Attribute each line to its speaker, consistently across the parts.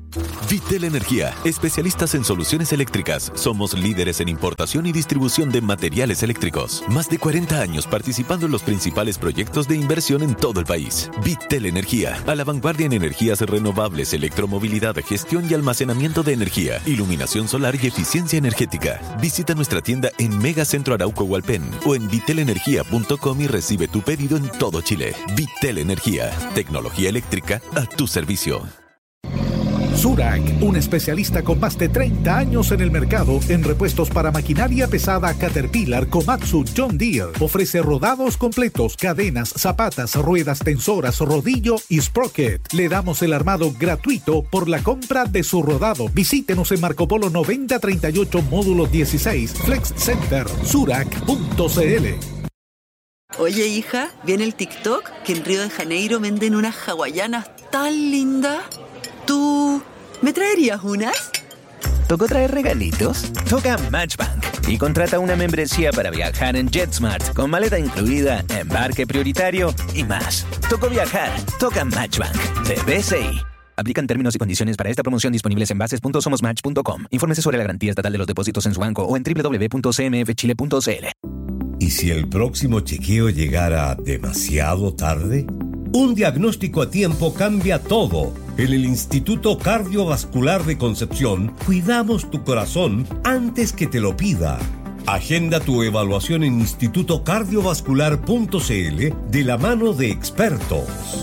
Speaker 1: Vitel Energía, especialistas en soluciones eléctricas. Somos líderes en importación y distribución de materiales eléctricos. Más de 40 años participando en los principales proyectos de inversión en todo el país. Vitel Energía, a la vanguardia en energías renovables, electromovilidad, gestión y almacenamiento de energía, iluminación solar y eficiencia energética. Visita nuestra tienda en Megacentro Arauco Hualpén o en vitelenergia.com y recibe tu pedido en todo Chile. Vitel Energía, tecnología eléctrica a tu servicio.
Speaker 2: Zurach, un especialista con más de 30 años en el mercado en repuestos para maquinaria pesada Caterpillar, Komatsu, John Deere. Ofrece rodados completos, cadenas, zapatas, ruedas tensoras, rodillo y sprocket. Le damos el armado gratuito por la compra de su rodado. Visítenos en Marco Polo 9038 módulo 16, Flex Center, zurach.cl.
Speaker 3: Oye, hija, ¿viene el TikTok? Que en Río de Janeiro venden unas hawaianas tan lindas. ¿Tú me traerías unas?
Speaker 4: ¿Tocó traer regalitos? Toca Matchbank y contrata una membresía para viajar en JetSmart con maleta incluida, embarque prioritario y más. Tocó viajar. Toca Matchbank de BCI. Aplican términos y condiciones para esta promoción disponibles en bases.somosmatch.com. Infórmese sobre la garantía estatal de los depósitos en su banco o en www.cmfchile.cl.
Speaker 5: ¿Y si el próximo chequeo llegara demasiado tarde? Un diagnóstico a tiempo cambia todo. En el Instituto Cardiovascular de Concepción, cuidamos tu corazón antes que te lo pida. Agenda tu evaluación en institutocardiovascular.cl de la mano de expertos.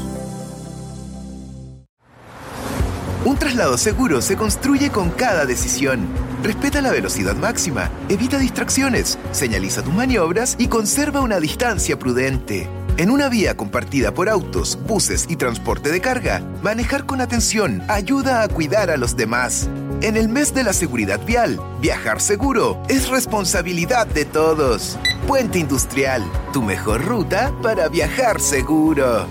Speaker 6: Un traslado seguro se construye con cada decisión. Respeta la velocidad máxima, evita distracciones, señaliza tus maniobras y conserva una distancia prudente. En una vía compartida por autos, buses y transporte de carga, manejar con atención ayuda a cuidar a los demás. En el mes de la seguridad vial, viajar seguro es responsabilidad de todos. Puente Industrial, tu mejor ruta para viajar seguro.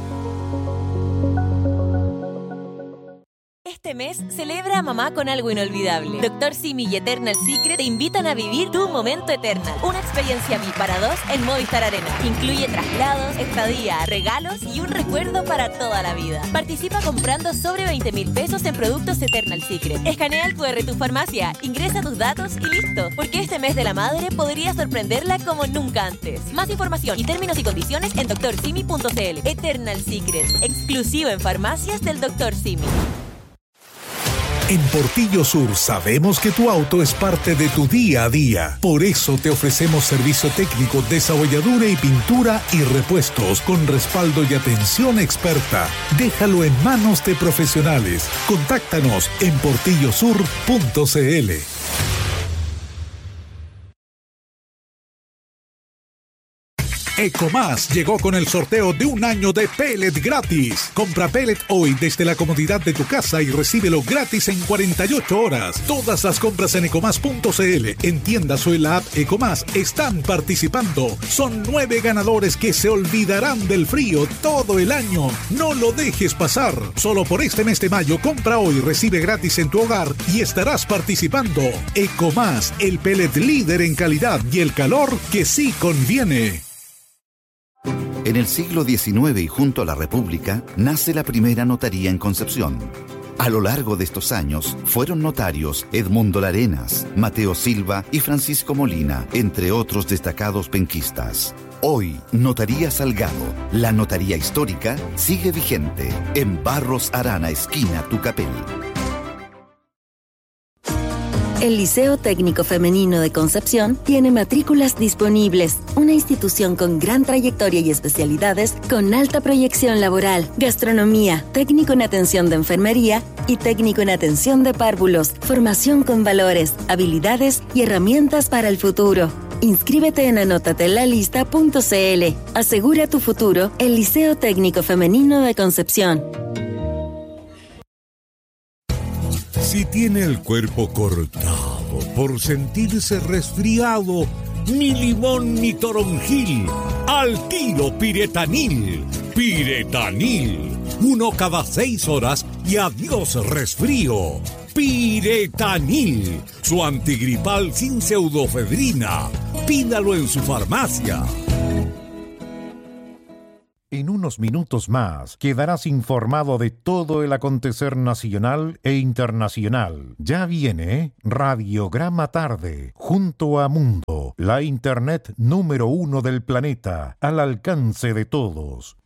Speaker 7: Este mes, celebra a mamá con algo inolvidable. Dr. Simi y Eternal Secret te invitan a vivir tu momento Eternal. Una experiencia VIP para dos en Movistar Arena. Incluye traslados, estadía, regalos y un recuerdo para toda la vida. Participa comprando sobre 20,000 pesos en productos Eternal Secret. Escanea el QR de tu farmacia, ingresa tus datos y listo. Porque este mes de la madre podría sorprenderla como nunca antes. Más información y términos y condiciones en drsimi.cl. Eternal Secret, exclusivo en farmacias del Dr. Simi.
Speaker 2: En Portillo Sur sabemos que tu auto es parte de tu día a día. Por eso te ofrecemos servicio técnico, desabolladura y pintura y repuestos con respaldo y atención experta. Déjalo en manos de profesionales. Contáctanos en portillosur.cl. Ecomás llegó con el sorteo de un año de pellet gratis. Compra pellet hoy desde la comodidad de tu casa y recíbelo gratis en 48 horas. Todas las compras en ecomás.cl, en tiendas o en la app Ecomás están participando. Son 9 ganadores que se olvidarán del frío todo el año. No lo dejes pasar. Solo por este mes de mayo, compra hoy, recibe gratis en tu hogar y estarás participando. Ecomás, el pellet líder en calidad y el calor que sí conviene.
Speaker 8: En el siglo XIX y junto a la República, nace la primera notaría en Concepción. A lo largo de estos años, fueron notarios Edmundo Larenas, Mateo Silva y Francisco Molina, entre otros destacados penquistas. Hoy, Notaría Salgado, la notaría histórica, sigue vigente en Barros Arana, esquina Tucapel.
Speaker 9: El Liceo Técnico Femenino de Concepción tiene matrículas disponibles. Una institución con gran trayectoria y especialidades, con alta proyección laboral, gastronomía, técnico en atención de enfermería y técnico en atención de párvulos, formación con valores, habilidades y herramientas para el futuro. Inscríbete en anótatelalista.cl. Asegura tu futuro, el Liceo Técnico Femenino de Concepción.
Speaker 5: Si tiene el cuerpo cortado por sentirse resfriado, ni limón ni toronjil, al tiro Piretanil. Piretanil, 1 cada 6 horas y adiós resfrío. Piretanil, su antigripal sin pseudofedrina. Pídalo en su farmacia.
Speaker 10: En unos minutos más quedarás informado de todo el acontecer nacional e internacional. Ya viene Radiograma Tarde, junto a Mundo, la internet número 1 del planeta, al alcance de todos.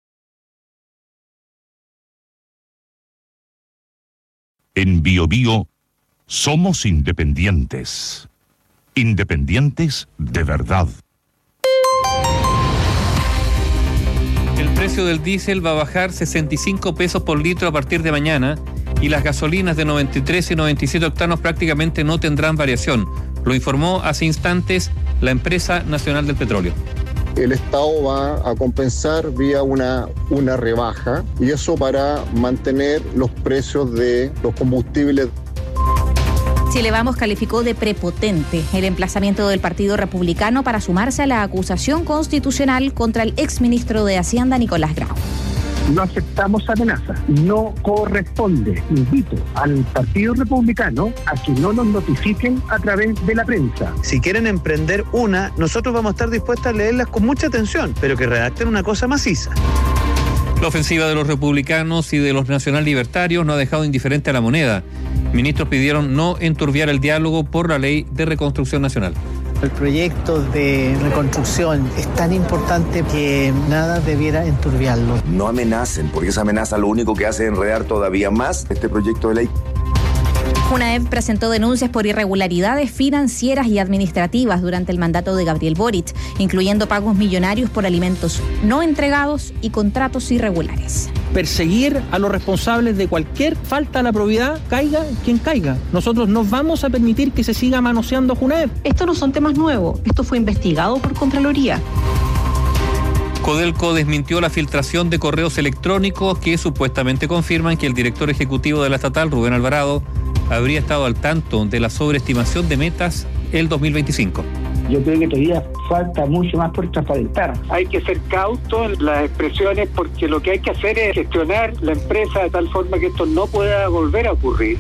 Speaker 11: En BioBio somos independientes. Independientes de verdad.
Speaker 12: El precio del diésel va a bajar 65 pesos por litro a partir de mañana y las gasolinas de 93 y 97 octanos prácticamente no tendrán variación. Lo informó hace instantes la Empresa Nacional del Petróleo.
Speaker 13: El Estado va a compensar vía una rebaja, y eso para mantener los precios de los combustibles.
Speaker 14: Chile Vamos calificó de prepotente el emplazamiento del Partido Republicano para sumarse a la acusación constitucional contra el exministro de Hacienda, Nicolás Grau.
Speaker 15: No aceptamos amenazas, no corresponde. Invito al Partido Republicano a que no nos notifiquen a través de la prensa.
Speaker 16: Si quieren emprender una, nosotros vamos a estar dispuestos a leerlas con mucha atención, pero que redacten una cosa maciza.
Speaker 12: La ofensiva de los republicanos y de los nacional libertarios no ha dejado indiferente a la moneda. Ministros pidieron no enturbiar el diálogo por la ley de reconstrucción nacional.
Speaker 17: El proyecto de reconstrucción es tan importante que nada debiera enturbiarlo.
Speaker 18: No amenacen, porque esa amenaza lo único que hace es enredar todavía más este proyecto de ley.
Speaker 14: FUNAEV presentó denuncias por irregularidades financieras y administrativas durante el mandato de Gabriel Boric, incluyendo pagos millonarios por alimentos no entregados y contratos irregulares.
Speaker 19: Perseguir a los responsables de cualquier falta a la probidad, caiga quien caiga. Nosotros no vamos a permitir que se siga manoseando a FUNAEV.
Speaker 20: Estos no son temas nuevos, esto fue investigado por Contraloría.
Speaker 12: Codelco desmintió la filtración de correos electrónicos que supuestamente confirman que el director ejecutivo de la estatal, Rubén Alvarado, habría estado al tanto de la sobreestimación de metas el 2025.
Speaker 15: Yo creo que todavía falta mucho más por transparentar. Hay que ser cauto en las expresiones, porque lo que hay que hacer es gestionar la empresa de tal forma que esto no pueda volver a ocurrir.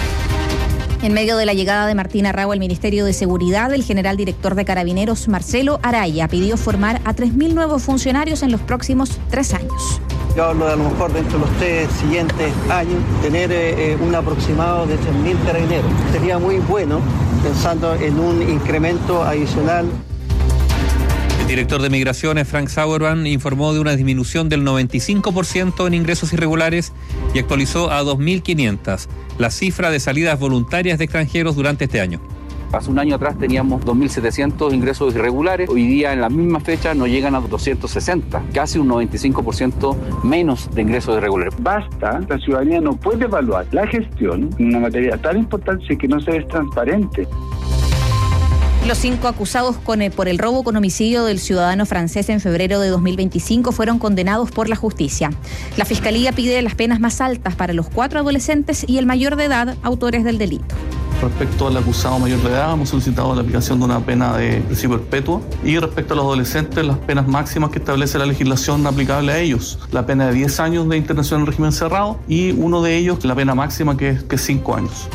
Speaker 14: En medio de la llegada de Martín Arrau al Ministerio de Seguridad, el general director de Carabineros, Marcelo Araya, pidió formar a 3.000 nuevos funcionarios en los próximos 3 años.
Speaker 17: Yo hablo de a lo mejor dentro de los 3 siguientes años, tener un aproximado de 3.000 carabineros. Sería muy bueno, pensando en un incremento adicional.
Speaker 12: El director de Migraciones, Frank Sauerman, informó de una disminución del 95% en ingresos irregulares y actualizó a 2.500 la cifra de salidas voluntarias de extranjeros durante este año.
Speaker 21: Hace un año atrás teníamos 2.700 ingresos irregulares, hoy día en la misma fecha nos llegan a 260, casi un 95% menos de ingresos irregulares.
Speaker 15: Basta, la ciudadanía no puede evaluar la gestión en una materia tan importante que no se es transparente.
Speaker 14: Los 5 acusados por el robo con homicidio del ciudadano francés en febrero de 2025 fueron condenados por la justicia. La Fiscalía pide las penas más altas para los 4 adolescentes y el mayor de edad autores del delito.
Speaker 22: Respecto al acusado mayor de edad, hemos solicitado la aplicación de una pena de prisión perpetua, y respecto a los adolescentes, las penas máximas que establece la legislación aplicable a ellos. La pena de 10 años de internación en régimen cerrado y uno de ellos, la pena máxima que es 5 años.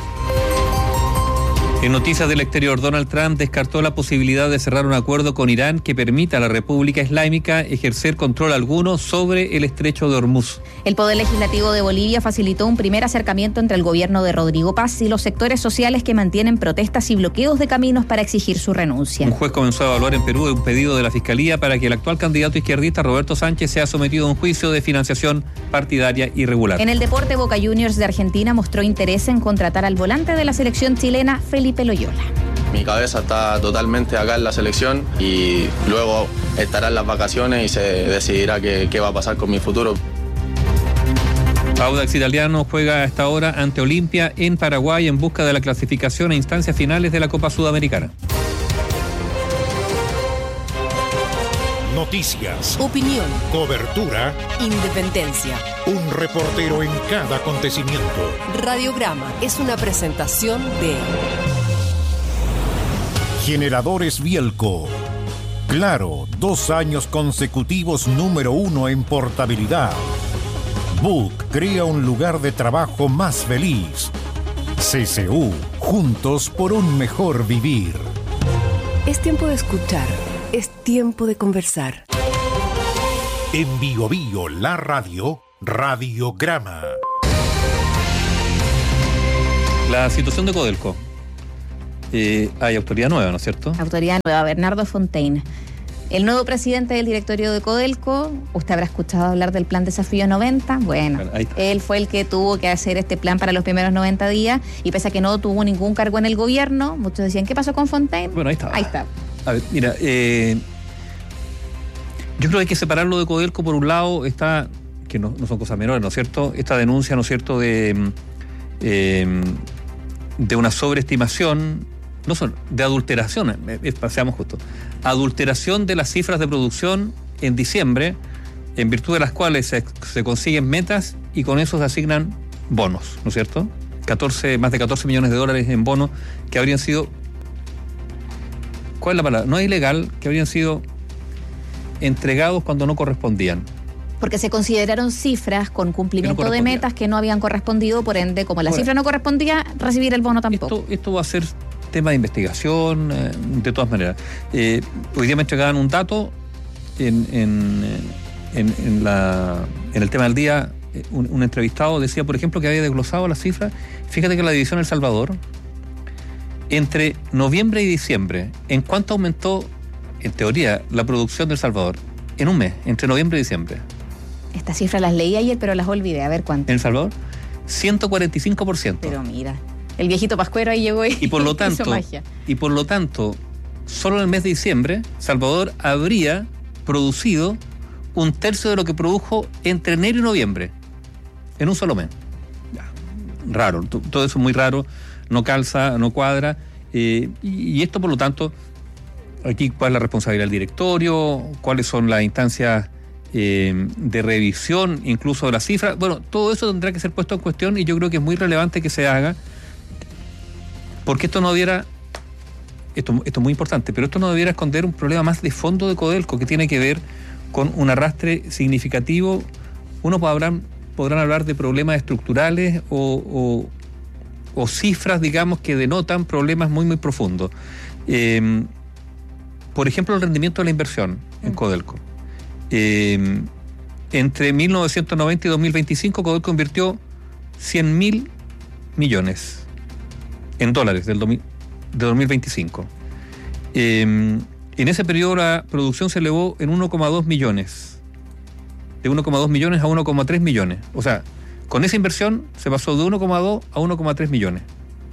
Speaker 12: En noticias del exterior, Donald Trump descartó la posibilidad de cerrar un acuerdo con Irán que permita a la República Islámica ejercer control alguno sobre el estrecho de Hormuz.
Speaker 14: El Poder Legislativo de Bolivia facilitó un primer acercamiento entre el gobierno de Rodrigo Paz y los sectores sociales que mantienen protestas y bloqueos de caminos para exigir su renuncia.
Speaker 12: Un juez comenzó a evaluar en Perú un pedido de la Fiscalía para que el actual candidato izquierdista Roberto Sánchez sea sometido a un juicio de financiación partidaria irregular.
Speaker 14: En el deporte, Boca Juniors de Argentina mostró interés en contratar al volante de la selección chilena, Felipe Loyola.
Speaker 23: Mi cabeza está totalmente acá en la selección y luego estarán las vacaciones y se decidirá qué va a pasar con mi futuro.
Speaker 12: Audax Italiano juega a esta hora ante Olimpia en Paraguay en busca de la clasificación a instancias finales de la Copa Sudamericana.
Speaker 2: Noticias,
Speaker 24: opinión,
Speaker 2: cobertura,
Speaker 24: independencia.
Speaker 2: Un reportero en cada acontecimiento.
Speaker 24: Radiograma es una presentación de
Speaker 10: Generadores Bielco. Claro, 2 años consecutivos número 1 en portabilidad. Book crea un lugar de trabajo más feliz. CCU, juntos por un mejor vivir.
Speaker 24: Es tiempo de escuchar, es tiempo de conversar.
Speaker 10: En Bio Bio, la radio, Radiograma.
Speaker 12: La situación de Codelco. Hay autoridad nueva, ¿no es cierto?
Speaker 14: Autoridad nueva, Bernardo Fontaine. El nuevo presidente del directorio de Codelco, usted habrá escuchado hablar del plan Desafío 90. Bueno, él fue el que tuvo que hacer este plan para los primeros 90 días y pese a que no tuvo ningún cargo en el gobierno, muchos decían, ¿qué pasó con Fontaine?
Speaker 12: Bueno, ahí está.
Speaker 14: Ahí está.
Speaker 12: A ver, mira, yo creo que hay que separarlo de Codelco. Por un lado está, que no son cosas menores, ¿no es cierto?, esta denuncia, ¿no es cierto?, de una sobreestimación, de adulteración, seamos justos, adulteración de las cifras de producción en diciembre, en virtud de las cuales se consiguen metas y con eso se asignan bonos, ¿no es cierto? Más de 14 millones de dólares en bonos que habrían sido, ¿cuál es la palabra? No es ilegal, que habrían sido entregados cuando no correspondían.
Speaker 14: Porque se consideraron cifras con cumplimiento de metas que no habían correspondido, por ende, como la cifra no correspondía, recibir el bono tampoco. Esto va a ser tema de investigación, de todas maneras. Hoy día me entregaban un dato en el tema del día. Un entrevistado decía, por ejemplo, que había desglosado las cifras. Fíjate que la división El Salvador, entre noviembre y diciembre, ¿en cuánto aumentó, en teoría, la producción de El Salvador? En un mes, entre noviembre y diciembre. Estas cifras las leí ayer, pero las olvidé. A ver cuánto. En El Salvador, 145%. Pero mira, el viejito pascuero ahí llegó y por lo tanto, hizo magia. Y por lo tanto, solo en el mes de diciembre, Salvador habría producido un tercio de lo que produjo entre enero y noviembre, en un solo mes. Raro, todo eso es muy raro, no calza, no cuadra, y esto, por lo tanto, aquí cuál es la responsabilidad del directorio, cuáles son las instancias de revisión, incluso de las cifras. Bueno, todo eso tendrá que ser puesto en cuestión y yo creo que es muy relevante que se haga, porque esto no debiera, esto es muy importante, pero esto no debiera esconder un problema más de fondo de Codelco que tiene que ver con un arrastre significativo. Podrán hablar de problemas estructurales o cifras, digamos, que denotan problemas muy, muy profundos. Por ejemplo, el rendimiento de la inversión en Codelco. Entre 1990 y 2025, Codelco invirtió 100.000 millones en dólares de 2025. En ese periodo la producción se elevó en 1,2 millones. De 1,2 millones a 1,3 millones. O sea, con esa inversión se pasó de 1,2 a 1,3 millones.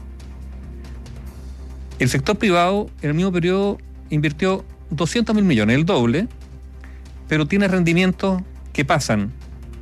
Speaker 14: El sector privado en el mismo periodo invirtió 200.000 millones, el doble, pero tiene rendimientos que pasan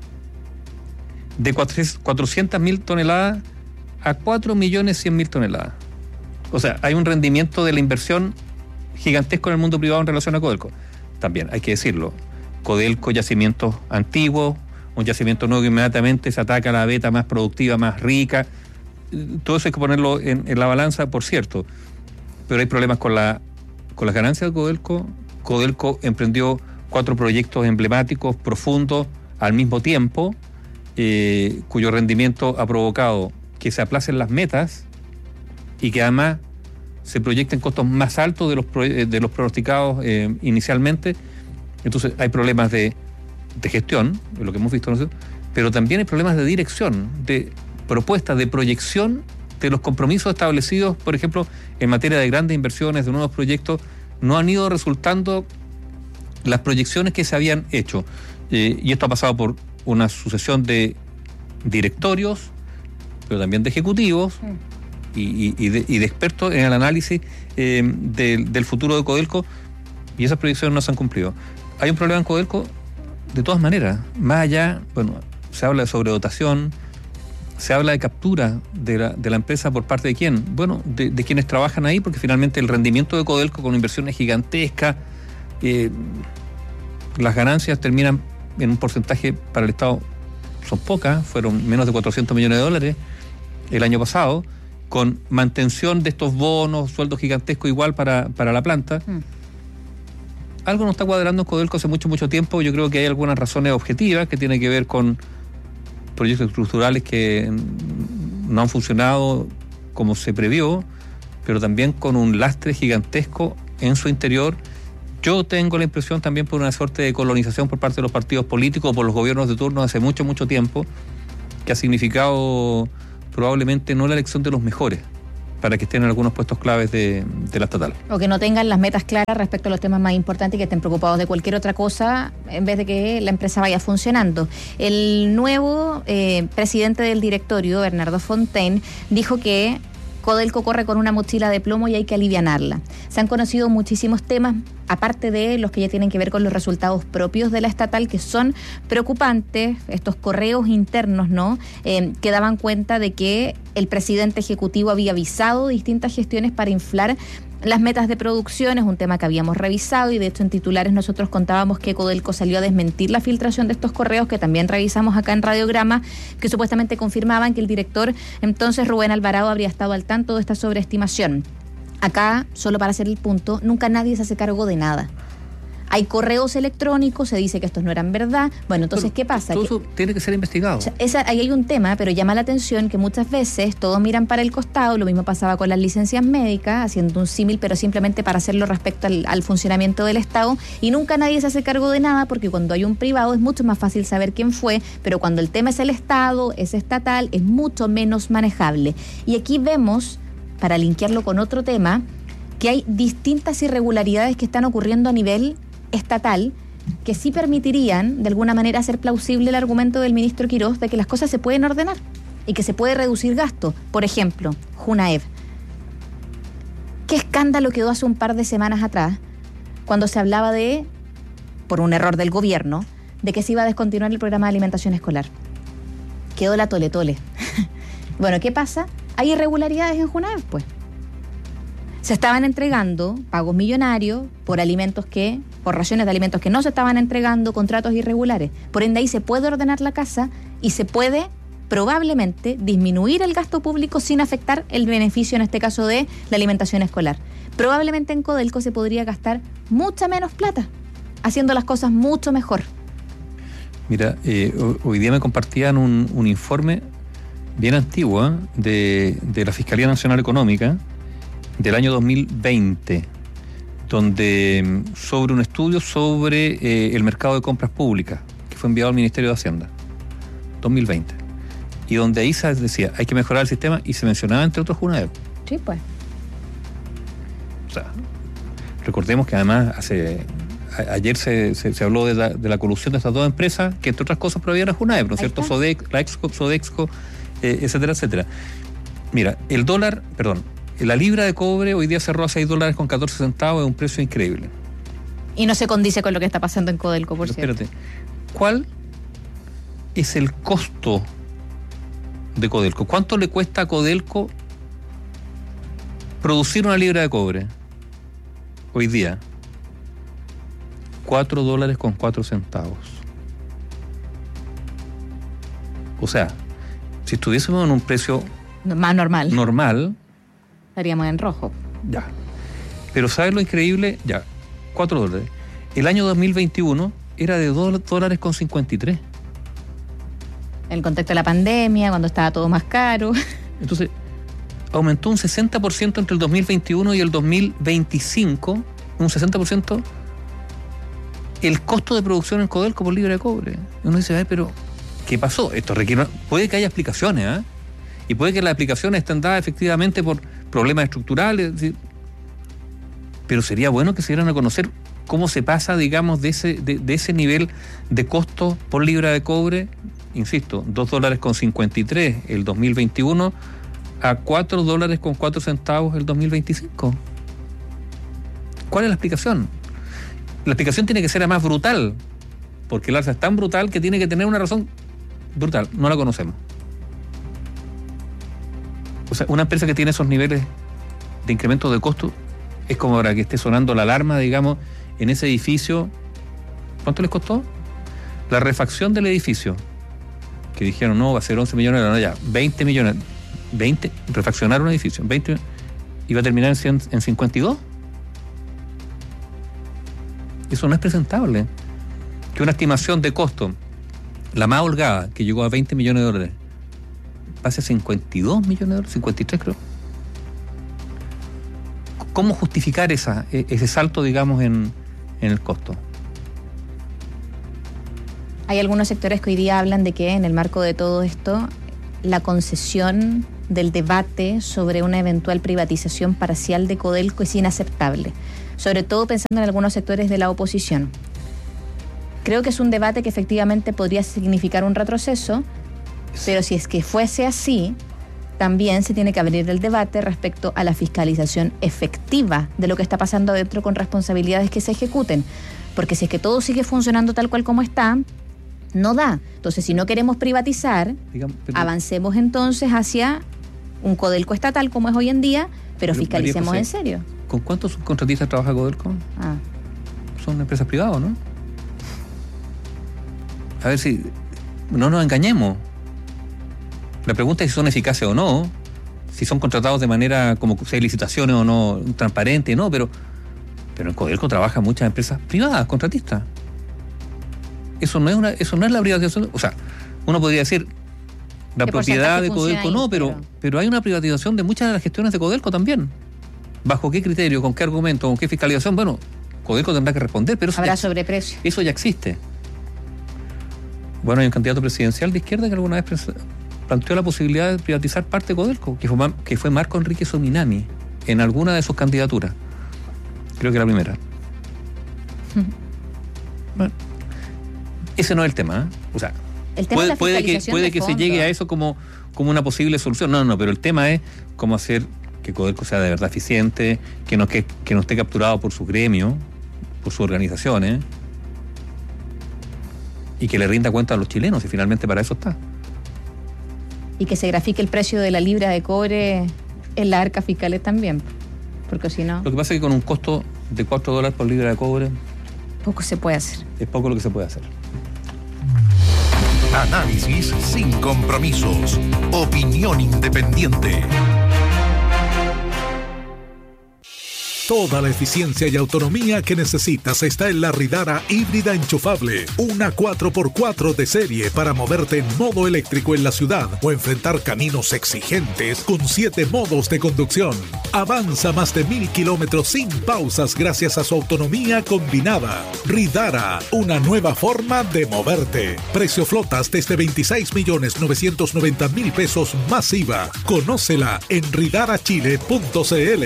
Speaker 14: de 400.000 toneladas a 4.100.000 toneladas. O sea, hay un rendimiento de la inversión gigantesco en el mundo privado en relación a Codelco. También hay que decirlo, Codelco, yacimientos antiguos, un yacimiento nuevo que inmediatamente se ataca a la veta más productiva, más rica. Todo eso hay que ponerlo en la balanza, por cierto. Pero hay problemas con las ganancias de Codelco. Codelco emprendió 4 proyectos emblemáticos, profundos, al mismo tiempo, cuyo rendimiento ha provocado que se aplacen las metas y que además se proyecten costos más altos de los pronosticados inicialmente. Entonces hay problemas de gestión, de lo que hemos visto nosotros, pero también hay problemas de dirección, de propuestas, de proyección de los compromisos establecidos, por ejemplo, en materia de grandes inversiones, de nuevos proyectos. No han ido resultando las proyecciones que se habían hecho. Y esto ha pasado por una sucesión de directorios, pero también de ejecutivos y de expertos en el análisis del futuro de Codelco, y esas proyecciones no se han cumplido. Hay un problema en Codelco de todas maneras. Más allá, bueno, se habla de sobredotación, se habla de captura de la empresa por parte de quién. Bueno, de quienes trabajan ahí, porque finalmente el rendimiento de Codelco con inversiones gigantescas, las ganancias terminan en un porcentaje para el Estado, son pocas, fueron menos de 400 millones de dólares el año pasado, con mantención de estos bonos, sueldos gigantescos igual para la planta. Algo no está cuadrando en Codelco hace mucho, mucho tiempo. Yo creo que hay algunas razones objetivas que tienen que ver con proyectos estructurales que no han funcionado como se previó, pero también con un lastre gigantesco en su interior
Speaker 12: Yo tengo la impresión también por una suerte de colonización por parte de los partidos políticos o por los gobiernos de turno hace mucho, mucho tiempo, que ha significado probablemente no la elección de los mejores para que estén en algunos puestos claves de la estatal.
Speaker 14: O que no tengan las metas claras respecto a los temas más importantes y que estén preocupados de cualquier otra cosa en vez de que la empresa vaya funcionando. El nuevo presidente del directorio, Bernardo Fontaine, dijo que Codelco corre con una mochila de plomo y hay que alivianarla. Se han conocido muchísimos temas, aparte de los que ya tienen que ver con los resultados propios de la estatal, que son preocupantes, estos correos internos, ¿no? Que daban cuenta de que el presidente ejecutivo había avisado distintas gestiones para inflar las metas de producción. Es un tema que habíamos revisado y de hecho en titulares nosotros contábamos que Codelco salió a desmentir la filtración de estos correos que también revisamos acá en Radiograma, que supuestamente confirmaban que el director entonces Rubén Alvarado habría estado al tanto de esta sobreestimación. Acá, solo para hacer el punto, nunca nadie se hace cargo de nada. Hay correos electrónicos, se dice que estos no eran verdad. Bueno, entonces, ¿qué pasa?
Speaker 12: Todo eso tiene que ser investigado.
Speaker 14: O sea, ahí hay un tema, pero llama la atención que muchas veces todos miran para el costado. Lo mismo pasaba con las licencias médicas, haciendo un símil, pero simplemente para hacerlo respecto al funcionamiento del Estado. Y nunca nadie se hace cargo de nada, porque cuando hay un privado es mucho más fácil saber quién fue, pero cuando el tema es el Estado, es estatal, es mucho menos manejable. Y aquí vemos, para linkearlo con otro tema, que hay distintas irregularidades que están ocurriendo a nivel estatal que sí permitirían de alguna manera hacer plausible el argumento del ministro Quirós de que las cosas se pueden ordenar y que se puede reducir gasto. Por ejemplo, Junaev. ¿Qué escándalo quedó hace un par de semanas atrás cuando se hablaba de, por un error del gobierno, de que se iba a descontinuar el programa de alimentación escolar? Quedó la tole-tole. Bueno, ¿qué pasa? Hay irregularidades en Junaev, pues. Se estaban entregando pagos millonarios por raciones de alimentos que no se estaban entregando, contratos irregulares. Por ende, ahí se puede ordenar la casa y se puede probablemente disminuir el gasto público sin afectar el beneficio, en este caso, de la alimentación escolar. Probablemente en Codelco se podría gastar mucha menos plata, haciendo las cosas mucho mejor.
Speaker 12: Mira, hoy día me compartían un informe bien antiguo de la Fiscalía Nacional Económica del año 2020, donde sobre un estudio sobre el mercado de compras públicas que fue enviado al Ministerio de Hacienda 2020, y donde ahí se decía hay que mejorar el sistema y se mencionaba entre otros Junaev.
Speaker 14: Sí, pues.
Speaker 12: O sea, recordemos que además ayer se habló de la colusión de estas dos empresas que entre otras cosas proveían a Junaev, ¿no es cierto? Sodexco, etcétera, etcétera. Mira, la libra de cobre hoy día cerró a $6.14, es un precio increíble.
Speaker 14: Y no se condice con lo que está pasando en Codelco, por cierto.
Speaker 12: Espérate, ¿cuál es el costo de Codelco? ¿Cuánto le cuesta a Codelco producir una libra de cobre hoy día? $4.04. O sea, si estuviésemos en un precio
Speaker 14: más normal,
Speaker 12: estaríamos
Speaker 14: en rojo.
Speaker 12: Ya. Pero ¿sabes lo increíble? Ya, $4. El año 2021 era de $2.53.
Speaker 14: En el contexto de la pandemia, cuando estaba todo más caro.
Speaker 12: Entonces, aumentó un 60% entre el 2021 y el 2025, un 60% el costo de producción en Codelco por libra de cobre. Y uno dice, pero ¿qué pasó? Esto requiere... Puede que haya explicaciones, y puede que las explicaciones estén dadas efectivamente por problemas estructurales, pero sería bueno que se dieran a conocer cómo se pasa, digamos, de ese nivel de costo por libra de cobre, insisto, $2.53 el 2021 a $4.04 el 2025. ¿Cuál es la explicación? La explicación tiene que ser además brutal, porque el alza es tan brutal que tiene que tener una razón brutal. No la conocemos. O sea, una empresa que tiene esos niveles de incremento de costo es como para que esté sonando la alarma, digamos, en ese edificio. ¿Cuánto les costó? La refacción del edificio, que dijeron, no, va a ser 11 millones, no, ya, 20 millones. 20, refaccionar un edificio, 20, iba a terminar en 52. Eso no es presentable. Que una estimación de costo, la más holgada, que llegó a $20 millones, pase a $52 millones, 53 creo. ¿Cómo justificar ese salto, digamos, en en el costo.
Speaker 14: Hay algunos sectores que hoy día hablan de que en el marco de todo esto, la concesión del debate sobre una eventual privatización parcial de Codelco es inaceptable, sobre todo pensando en algunos sectores de la oposición. Creo que es un debate que efectivamente podría significar un retroceso, pero si es que fuese así, también se tiene que abrir el debate respecto a la fiscalización efectiva de lo que está pasando adentro con responsabilidades que se ejecuten. Porque si es que todo sigue funcionando tal cual como está, no da. Entonces, si no queremos privatizar, avancemos entonces hacia un Codelco estatal como es hoy en día, pero fiscalicemos en serio.
Speaker 12: ¿Con cuántos subcontratistas trabaja Codelco? Son empresas privadas, ¿no? A ver si no nos engañemos. La pregunta es si son eficaces o no, si son contratados de manera como si hay licitaciones o no, transparente, no, pero en Codelco trabajan muchas empresas privadas, contratistas. Eso no es la privatización. O sea, uno podría decir la propiedad de Codelco no, pero hay una privatización de muchas de las gestiones de Codelco también. ¿Bajo qué criterio, con qué argumento, con qué fiscalización? Bueno, Codelco tendrá que responder, pero
Speaker 14: habrá sobreprecio.
Speaker 12: Eso ya existe. Bueno, hay un candidato presidencial de izquierda que alguna vez planteó la posibilidad de privatizar parte de Codelco, que fue Marco Enrique Sominami, en alguna de sus candidaturas. Creo que la primera. Bueno, ese no es el tema, ¿eh? O sea,
Speaker 14: el tema
Speaker 12: puede que se llegue a eso como una posible solución. No, pero el tema es cómo hacer que Codelco sea de verdad eficiente, que no esté capturado por su gremio, por sus organizaciones, y que le rinda cuenta a los chilenos, y finalmente para eso está.
Speaker 14: Y que se grafique el precio de la libra de cobre en las arcas fiscales también, porque si no...
Speaker 12: Lo que pasa es que con un costo de $4 por libra de cobre...
Speaker 14: Poco se puede hacer.
Speaker 12: Es poco lo que se puede hacer.
Speaker 2: Análisis sin compromisos. Opinión independiente. Toda la eficiencia y autonomía que necesitas está en la Ridara híbrida enchufable. Una 4x4 de serie para moverte en modo eléctrico en la ciudad o enfrentar caminos exigentes con 7 modos de conducción. Avanza más de 1000 kilómetros sin pausas gracias a su autonomía combinada. Ridara, una nueva forma de moverte. Precio flotas desde 26.990.000 pesos más IVA. Conócela en ridarachile.cl.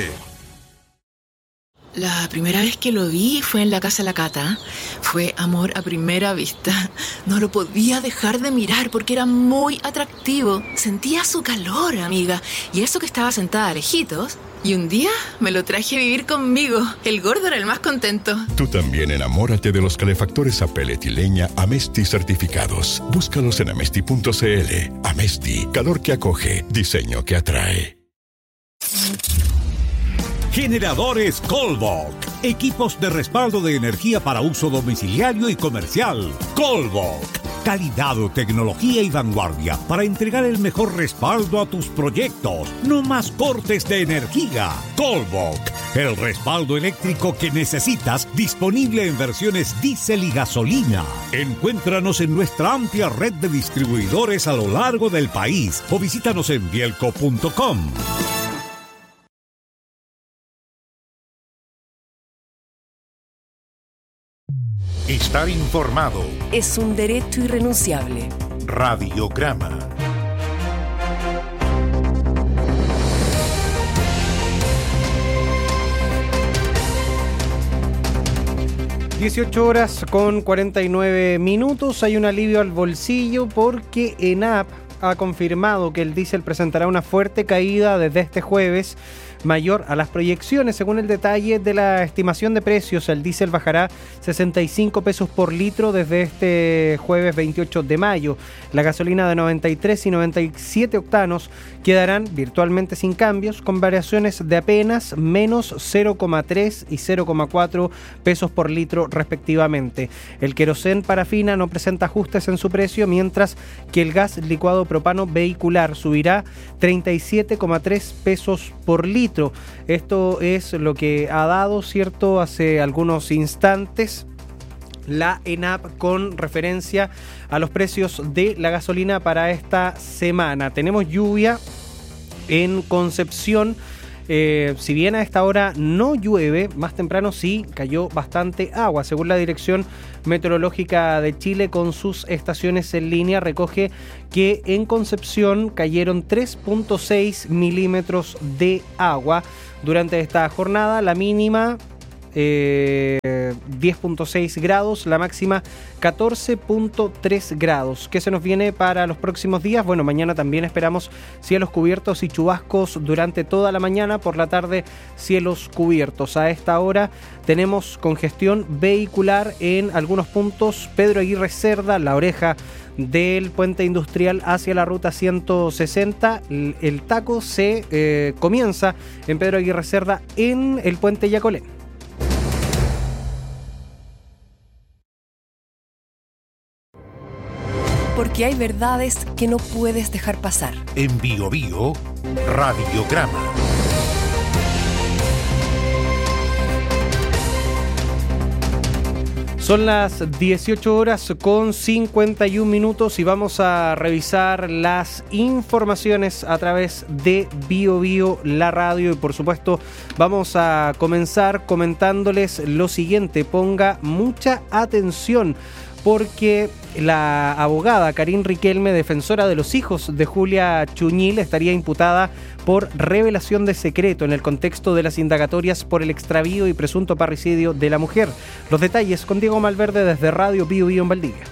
Speaker 1: La primera vez que lo vi fue en la casa de la Cata. Fue amor a primera vista. No lo podía dejar de mirar porque era muy atractivo. Sentía su calor, amiga. Y eso que estaba sentada a lejitos. Y un día me lo traje a vivir conmigo. El gordo era el más contento.
Speaker 3: Tú también enamórate de los calefactores a pellet y leña Amesti certificados. Búscalos en amesti.cl. Amesti, calor que acoge, diseño que atrae.
Speaker 4: Generadores Colbok. Equipos de respaldo de energía para uso domiciliario y comercial. Colbok. Calidad, tecnología y vanguardia para entregar el mejor respaldo a tus proyectos. No más cortes de energía. Colbok. El respaldo eléctrico que necesitas, disponible en versiones diésel y gasolina. Encuéntranos en nuestra amplia red de distribuidores a lo largo del país o visítanos en bielco.com.
Speaker 10: Estar informado
Speaker 24: es un derecho irrenunciable.
Speaker 10: Radiograma.
Speaker 6: (18:49). Hay un alivio al bolsillo porque ENAP ha confirmado que el diésel presentará una fuerte caída desde este jueves, mayor a las proyecciones. Según el detalle de la estimación de precios, el diésel bajará 65 pesos por litro desde este jueves 28 de mayo. La gasolina de 93 y 97 octanos quedarán virtualmente sin cambios, con variaciones de apenas menos 0,3 y 0,4 pesos por litro respectivamente. El querosén parafina no presenta ajustes en su precio, mientras que el gas licuado propano vehicular subirá 37,3 pesos por litro. Esto es lo que ha dado, ¿cierto?, hace algunos instantes la ENAP con referencia a los precios de la gasolina para esta semana. Tenemos lluvia en Concepción Si bien a esta hora no llueve, más temprano sí cayó bastante agua. Según la Dirección Meteorológica de Chile, con sus estaciones en línea, recoge que en Concepción cayeron 3.6 milímetros de agua durante esta jornada. La mínima 10.6 grados, la máxima 14.3 grados. ¿Qué se nos viene para los próximos días? Bueno, mañana también esperamos cielos cubiertos y chubascos durante toda la mañana, por la tarde cielos cubiertos. A esta hora tenemos congestión vehicular en algunos puntos. Pedro Aguirre Cerda, La Oreja del puente industrial hacia la ruta 160. El taco se comienza en Pedro Aguirre Cerda en el puente Yacolén.
Speaker 24: Porque hay verdades que no puedes dejar pasar.
Speaker 10: En BioBio, Radiograma.
Speaker 6: Son las 18 horas con 51 minutos y vamos a revisar las informaciones a través de BioBio, la radio, y por supuesto vamos a comenzar comentándoles lo siguiente. Ponga mucha atención, porque la abogada Karine Riquelme, defensora de los hijos de Julia Chuñil, estaría imputada por revelación de secreto en el contexto de las indagatorias por el extravío y presunto parricidio de la mujer. Los detalles con Diego Malverde desde Radio BioBio en Valdivia.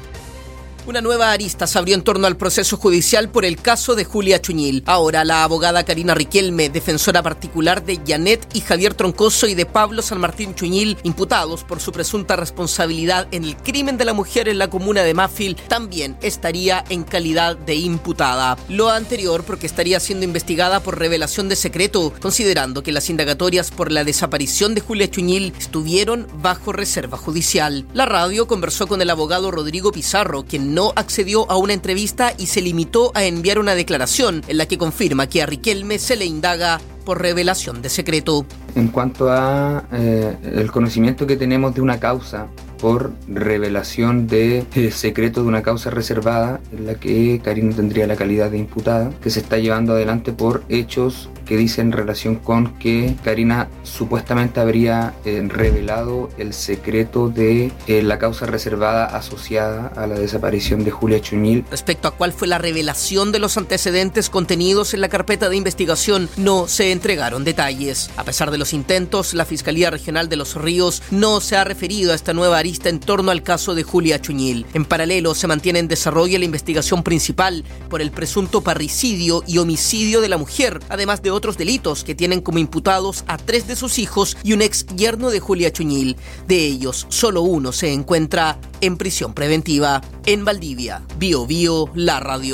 Speaker 5: Una nueva arista se abrió en torno al proceso judicial por el caso de Julia Chuñil. Ahora la abogada Karina Riquelme, defensora particular de Janet y Javier Troncoso y de Pablo San Martín Chuñil, imputados por su presunta responsabilidad en el crimen de la mujer en la comuna de Mafil, también estaría en calidad de imputada. Lo anterior porque estaría siendo investigada por revelación de secreto, considerando que las indagatorias por la desaparición de Julia Chuñil estuvieron bajo reserva judicial. La radio conversó con el abogado Rodrigo Pizarro, quien no accedió a una entrevista y se limitó a enviar una declaración en la que confirma que a Riquelme se le indaga por revelación de secreto.
Speaker 7: En cuanto a el conocimiento que tenemos de una causa por revelación de secreto de una causa reservada en la que Karina tendría la calidad de imputada, que se está llevando adelante por hechos que dicen en relación con que Karina supuestamente habría revelado el secreto de la causa reservada asociada a la desaparición de Julia Chuñil.
Speaker 5: Respecto a cuál fue la revelación de los antecedentes contenidos en la carpeta de investigación, no se entregaron detalles. A pesar de los intentos, la Fiscalía Regional de Los Ríos no se ha referido a esta nueva arista en torno al caso de Julia Chuñil. En paralelo, se mantiene en desarrollo la investigación principal por el presunto parricidio y homicidio de la mujer, además de otros delitos que tienen como imputados a 3 de sus hijos y un ex yerno de Julia Chuñil. De ellos, solo uno se encuentra en prisión preventiva. En Valdivia, BioBio, la radio.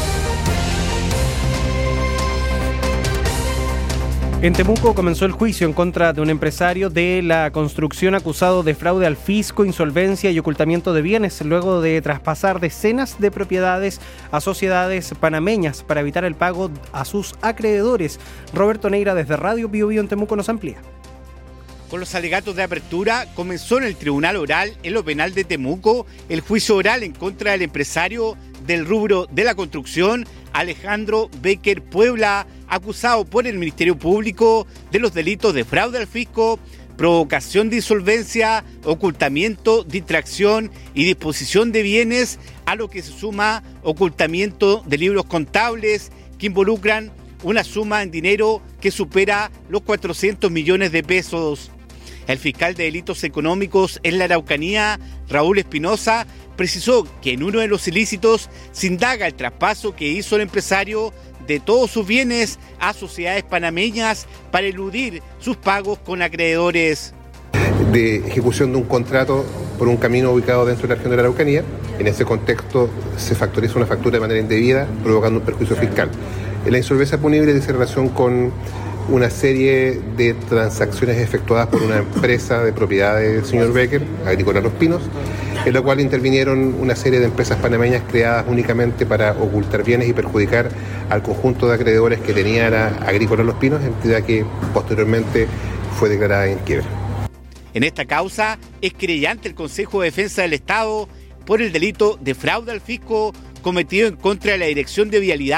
Speaker 6: En Temuco comenzó el juicio en contra de un empresario de la construcción acusado de fraude al fisco, insolvencia y ocultamiento de bienes, luego de traspasar decenas de propiedades a sociedades panameñas para evitar el pago a sus acreedores. Roberto Neira desde Radio BioBio en Temuco nos amplía.
Speaker 8: Con los alegatos de apertura, comenzó en el Tribunal Oral, en lo penal de Temuco, el juicio oral en contra del empresario del rubro de la construcción, Alejandro Becker Puebla, acusado por el Ministerio Público de los delitos de fraude al fisco, provocación de insolvencia, ocultamiento, distracción y disposición de bienes, a lo que se suma ocultamiento de libros contables que involucran una suma en dinero que supera los 400 millones de pesos. El fiscal de delitos económicos en la Araucanía, Raúl Espinosa, precisó que en uno de los ilícitos se indaga el traspaso que hizo el empresario de todos sus bienes a sociedades panameñas para eludir sus pagos con acreedores.
Speaker 9: De ejecución de un contrato por un camino ubicado dentro de la región de la Araucanía. En ese contexto se factoriza una factura de manera indebida, provocando un perjuicio fiscal. La insolvencia punible dice relación con una serie de transacciones efectuadas por una empresa de propiedad del señor Becker, Agrícola Los Pinos, en la cual intervinieron una serie de empresas panameñas creadas únicamente para ocultar bienes y perjudicar al conjunto de acreedores que tenía Agrícola Los Pinos, entidad que posteriormente fue declarada en quiebra.
Speaker 8: En esta causa es querellante el Consejo de Defensa del Estado por el delito de fraude al fisco cometido en contra de la Dirección de Vialidad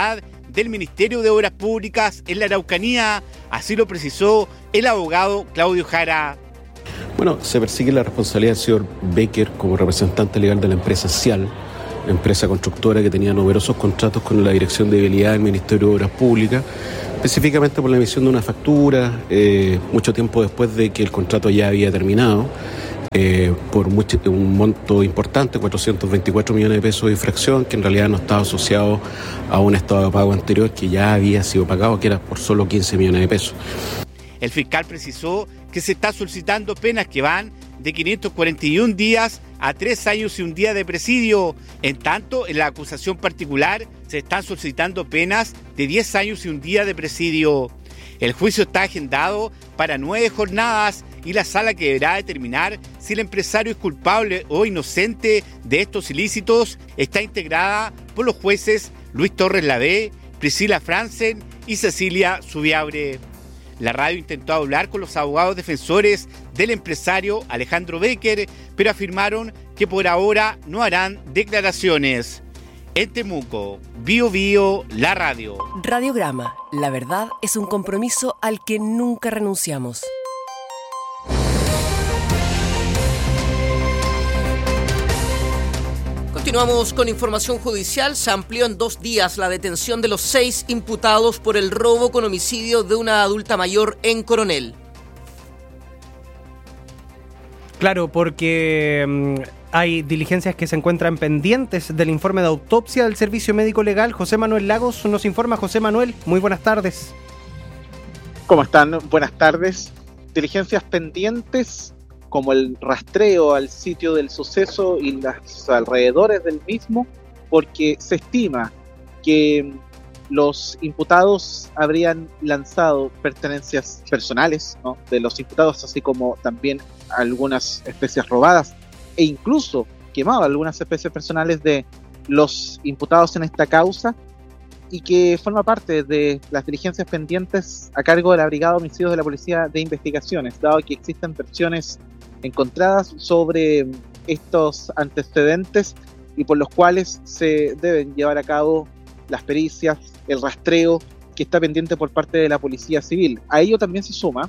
Speaker 8: del Ministerio de Obras Públicas en la Araucanía, así lo precisó el abogado Claudio Jara.
Speaker 11: Bueno, se persigue la responsabilidad del señor Becker como representante legal de la empresa Cial, empresa constructora que tenía numerosos contratos con la Dirección de Vialidad del Ministerio de Obras Públicas, específicamente por la emisión de una factura, mucho tiempo después de que el contrato ya había terminado, por un monto importante, 424 millones de pesos de infracción, que en realidad no estaba asociado a un estado de pago anterior que ya había sido pagado, que era por solo 15 millones de pesos.
Speaker 8: El fiscal precisó que se está solicitando penas que van de 541 días a 3 años y un día de presidio. En tanto, en la acusación particular se están solicitando penas de 10 años y un día de presidio. El juicio está agendado para 9 jornadas y la sala que deberá determinar si el empresario es culpable o inocente de estos ilícitos está integrada por los jueces Luis Torres Lavey, Priscila Franzen y Cecilia Subiabre. La radio intentó hablar con los abogados defensores del empresario Alejandro Becker, pero afirmaron que por ahora no harán declaraciones. En Temuco, Bio Bio, la radio.
Speaker 24: Radiograma, la verdad es un compromiso al que nunca renunciamos.
Speaker 5: Continuamos con información judicial. Se amplió en 2 días la detención de los 6 imputados por el robo con homicidio de una adulta mayor en Coronel.
Speaker 6: Claro, porque hay diligencias que se encuentran pendientes del informe de autopsia del Servicio Médico Legal. José Manuel Lagos nos informa. José Manuel, muy buenas tardes.
Speaker 13: ¿Cómo están? Buenas tardes. Diligencias pendientes como el rastreo al sitio del suceso y los alrededores del mismo, porque se estima que los imputados habrían lanzado pertenencias personales, ¿no?, de los imputados, así como también algunas especies robadas, e incluso quemado algunas especies personales de los imputados en esta causa, y que forma parte de las diligencias pendientes a cargo de la Brigada de Homicidios de la Policía de Investigaciones, dado que existen versiones encontradas sobre estos antecedentes y por los cuales se deben llevar a cabo las pericias, el rastreo que está pendiente por parte de la Policía Civil. A ello también se suma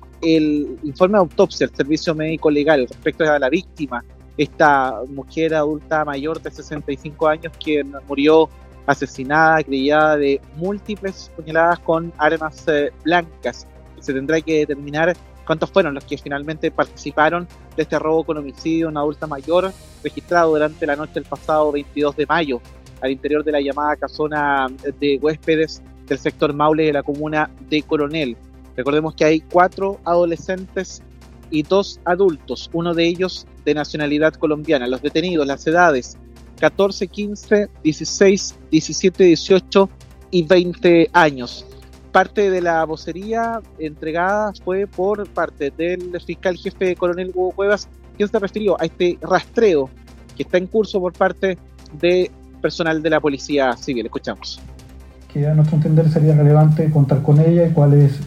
Speaker 13: el informe de autopsia del Servicio Médico Legal respecto a la víctima, esta mujer adulta mayor de 65 años que murió asesinada, acribillada de múltiples puñaladas con armas blancas. Se tendrá que determinar cuántos fueron los que finalmente participaron de este robo con homicidio de una adulta mayor registrado durante la noche del pasado 22 de mayo al interior de la llamada casona de huéspedes del sector Maule de la comuna de Coronel. Recordemos que hay 4 adolescentes y 2 adultos, uno de ellos de nacionalidad colombiana. Los detenidos, las edades 14, 15, 16, 17, 18 y 20 años. Parte de la vocería entregada fue por parte del fiscal jefe coronel Hugo Cuevas, quien se refirió a este rastreo que está en curso por parte de personal de la Policía Civil. Escuchamos.
Speaker 16: Que a nuestro entender sería relevante contar con ella y cuál es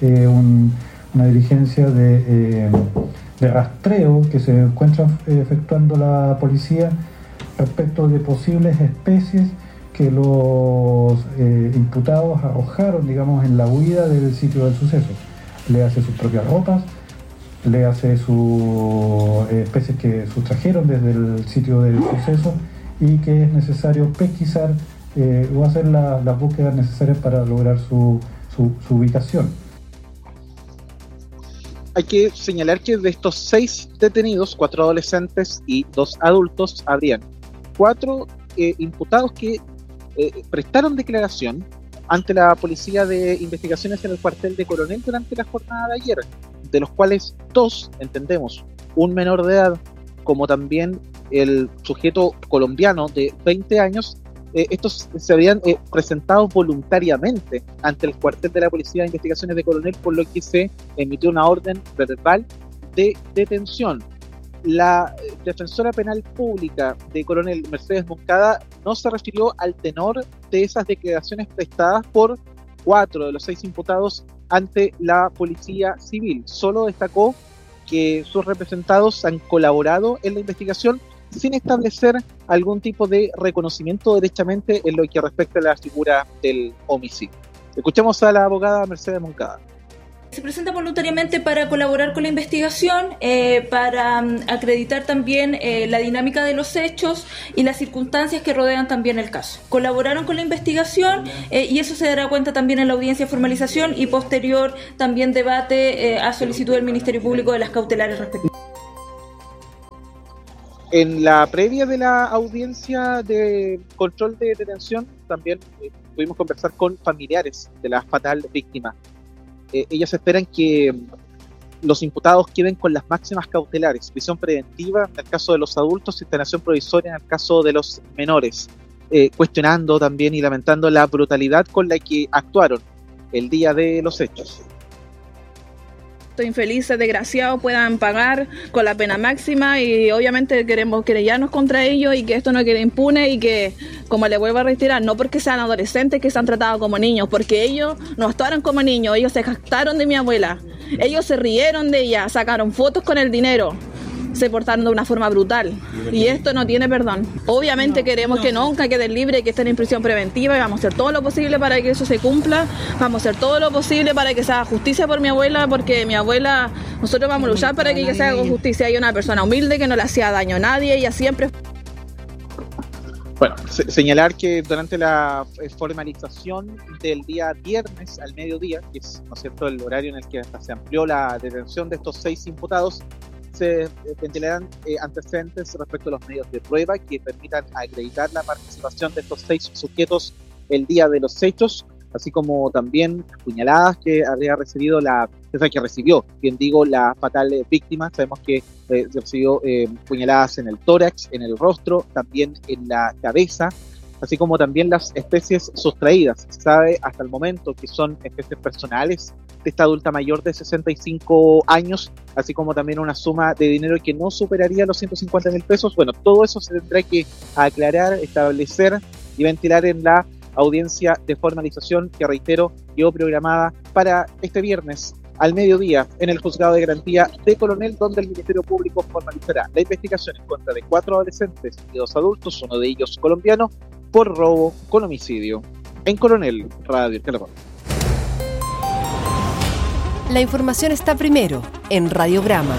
Speaker 16: una diligencia de rastreo que se encuentra efectuando la policía respecto de posibles especies que los imputados arrojaron, digamos, en la huida del sitio del suceso. Le hace sus propias ropas, le hace sus especies que sustrajeron desde el sitio del suceso y que es necesario pesquisar o hacer las búsquedas necesarias para lograr su ubicación.
Speaker 13: Hay que señalar que de estos 6 detenidos, 4 adolescentes y 2 adultos, habrían 4 imputados que prestaron declaración ante la Policía de Investigaciones en el cuartel de Coronel durante la jornada de ayer, de los cuales 2, entendemos, un menor de edad, como también el sujeto colombiano de 20 años, estos se habían presentado voluntariamente ante el cuartel de la Policía de Investigaciones de Coronel, por lo que se emitió una orden verbal de detención. La defensora penal pública de Coronel, Mercedes Moncada, no se refirió al tenor de esas declaraciones prestadas por 4 de los 6 imputados ante la Policía Civil. Solo destacó que sus representados han colaborado en la investigación sin establecer algún tipo de reconocimiento derechamente en lo que respecta a la figura del homicidio. Escuchemos a la abogada Mercedes Moncada.
Speaker 17: Se presenta voluntariamente para colaborar con la investigación, para acreditar también la dinámica de los hechos y las circunstancias que rodean también el caso. Colaboraron con la investigación y eso se dará cuenta también en la audiencia de formalización y posterior también debate a solicitud del Ministerio Público de las cautelares respectivas.
Speaker 13: En la previa de la audiencia de control de detención también pudimos conversar con familiares de la fatal víctima. Ellas esperan que los imputados queden con las máximas cautelares, prisión preventiva en el caso de los adultos, internación provisoria en el caso de los menores, cuestionando también y lamentando la brutalidad con la que actuaron el día de los hechos.
Speaker 18: Estos infelices, desgraciados, puedan pagar con la pena máxima y obviamente queremos querellarnos contra ellos y que esto no quede impune y que, como le vuelvo a reiterar, no porque sean adolescentes que se han tratado como niños, porque ellos no actuaron como niños, ellos se jactaron de mi abuela, ellos se rieron de ella, sacaron fotos con el dinero, se portaron de una forma brutal y esto no tiene perdón. Obviamente queremos que nunca queden libres, que estén en prisión preventiva y vamos a hacer todo lo posible para que eso se cumpla, vamos a hacer todo lo posible para que se haga justicia por mi abuela, porque mi abuela, nosotros vamos a luchar para que se haga justicia. Hay una persona humilde que no le hacía daño a nadie, ella siempre...
Speaker 13: Bueno, señalar que durante la formalización del día viernes al mediodía, que es, ¿no es cierto?, el horario en el que hasta se amplió la detención de estos 6 imputados, se ventilarán antecedentes respecto a los medios de prueba que permitan acreditar la participación de estos 6 sujetos el día de los hechos, así como también puñaladas que habría recibido la fatal víctima. Sabemos que recibió puñaladas en el tórax, en el rostro, también en la cabeza, así como también las especies sustraídas. Se sabe hasta el momento que son especies personales de esta adulta mayor de 65 años, así como también una suma de dinero que no superaría los 150.000 pesos. Bueno, todo eso se tendrá que aclarar, establecer y ventilar en la audiencia de formalización que, reitero, quedó programada para este viernes al mediodía en el Juzgado de Garantía de Coronel, donde el Ministerio Público formalizará la investigación en contra de 4 adolescentes y 2 adultos, uno de ellos colombiano, por robo con homicidio. En Coronel, Radio Teleport.
Speaker 24: La información está primero en Radiograma.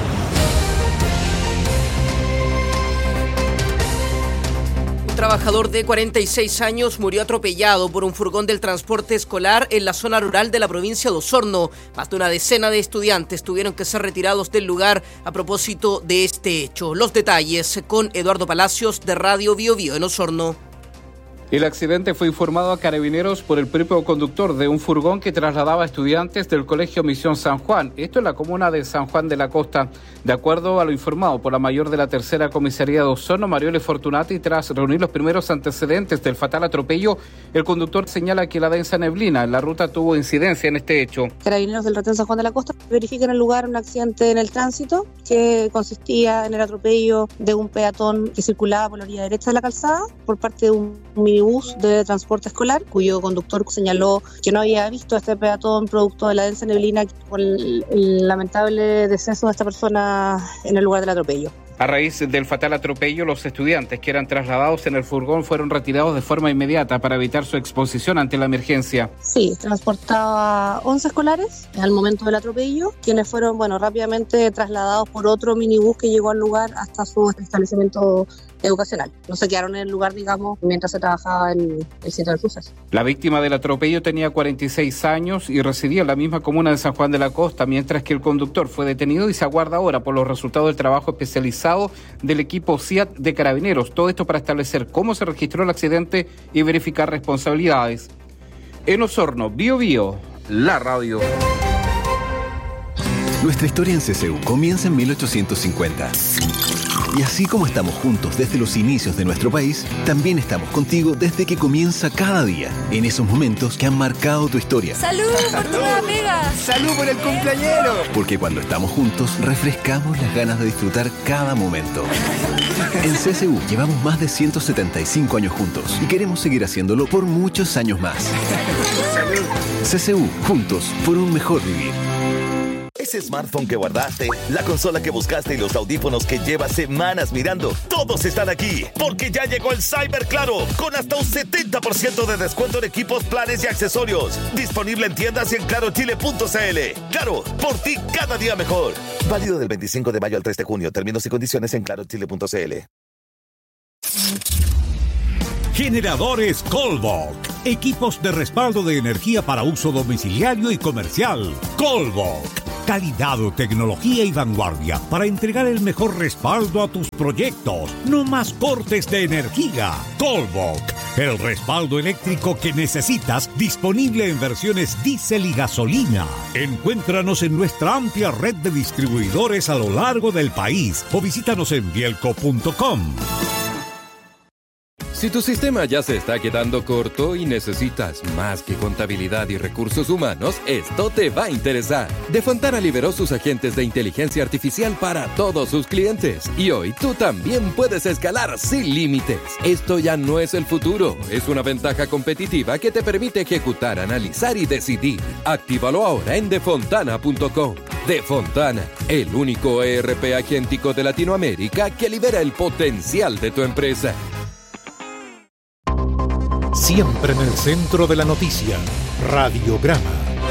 Speaker 5: Un trabajador de 46 años murió atropellado por un furgón del transporte escolar en la zona rural de la provincia de Osorno. Más de una decena de estudiantes tuvieron que ser retirados del lugar a propósito de este hecho. Los detalles con Eduardo Palacios de Radio Bio Bio en Osorno.
Speaker 19: El accidente fue informado a Carabineros por el propio conductor de un furgón que trasladaba estudiantes del Colegio Misión San Juan, esto en la comuna de San Juan de la Costa. De acuerdo a lo informado por la mayor de la tercera comisaría de Osorno, Mariole Fortunati, tras reunir los primeros antecedentes del fatal atropello, el conductor señala que la densa neblina en la ruta tuvo incidencia en este hecho.
Speaker 20: Carabineros del Retén San Juan de la Costa verifican en el lugar un accidente en el tránsito que consistía en el atropello de un peatón que circulaba por la orilla derecha de la calzada por parte de un minibús de transporte escolar, cuyo conductor señaló que no había visto a este peatón producto de la densa neblina por el lamentable deceso de esta persona en el lugar del atropello.
Speaker 19: A raíz del fatal atropello, los estudiantes que eran trasladados en el furgón fueron retirados de forma inmediata para evitar su exposición ante la emergencia.
Speaker 20: Sí, transportaba 11 escolares al momento del atropello, quienes fueron rápidamente trasladados por otro minibús que llegó al lugar hasta su establecimiento educacional. No se quedaron en el lugar, mientras se trabajaba en el sitio del suceso.
Speaker 19: La víctima del atropello tenía 46 años y residía en la misma comuna de San Juan de la Costa, mientras que el conductor fue detenido y se aguarda ahora por los resultados del trabajo especializado del equipo CIAT de Carabineros. Todo esto para establecer cómo se registró el accidente y verificar responsabilidades. En Osorno, Bio Bio, la radio.
Speaker 25: Nuestra historia en CCU comienza en 1850. Y así como estamos juntos desde los inicios de nuestro país, también estamos contigo desde que comienza cada día, en esos momentos que han marcado tu historia.
Speaker 26: ¡Salud por tu nueva pega!
Speaker 25: ¡Salud por el cumpleañero! Porque cuando estamos juntos, refrescamos las ganas de disfrutar cada momento. En CCU llevamos más de 175 años juntos y queremos seguir haciéndolo por muchos años más. CCU, juntos por un mejor vivir.
Speaker 12: Ese smartphone que guardaste, la consola que buscaste y los audífonos que llevas semanas mirando, todos están aquí, porque ya llegó el Cyber Claro, con hasta un 70% de descuento en equipos, planes y accesorios. Disponible en tiendas y en clarochile.cl. Claro, por ti cada día mejor. Válido del 25 de mayo al 3 de junio. Términos y condiciones en clarochile.cl.
Speaker 4: Generadores Colbok. Equipos de respaldo de energía para uso domiciliario y comercial. Colbok. Calidad, tecnología y vanguardia para entregar el mejor respaldo a tus proyectos. No más cortes de energía. Colbok. El respaldo eléctrico que necesitas, disponible en versiones diésel y gasolina. Encuéntranos en nuestra amplia red de distribuidores a lo largo del país o visítanos en bielco.com.
Speaker 14: Si tu sistema ya se está quedando corto y necesitas más que contabilidad y recursos humanos, esto te va a interesar. Defontana liberó sus agentes de inteligencia artificial para todos sus clientes. Y hoy tú también puedes escalar sin límites. Esto ya no es el futuro, es una ventaja competitiva que te permite ejecutar, analizar y decidir. Actívalo ahora en defontana.com. Defontana, el único ERP agéntico de Latinoamérica que libera el potencial de tu empresa.
Speaker 10: Siempre en el centro de la noticia, Radiograma.